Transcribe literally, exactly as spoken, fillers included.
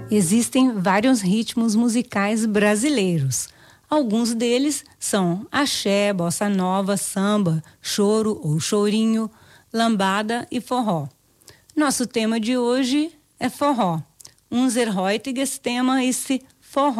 Existem vários ritmos musicais brasileiros. Alguns deles são axé, bossa nova, samba, choro ou chorinho, lambada e forró. Nosso tema de hoje é forró. Unser heutiges Thema ist Forró.